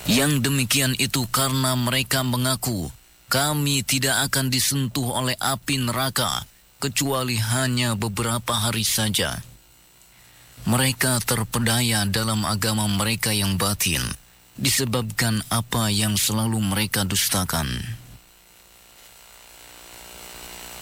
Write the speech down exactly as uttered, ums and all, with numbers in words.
Yang demikian itu karena mereka mengaku, kami tidak akan disentuh oleh api neraka, kecuali hanya beberapa hari saja. Mereka terpedaya dalam agama mereka yang batin, disebabkan apa yang selalu mereka dustakan.